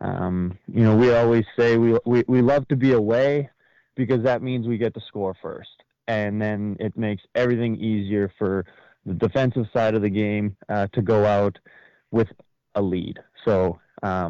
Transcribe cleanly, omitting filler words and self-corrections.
We always say we love to be away because that means we get to score first. And then it makes everything easier for the defensive side of the game to go out with a lead. So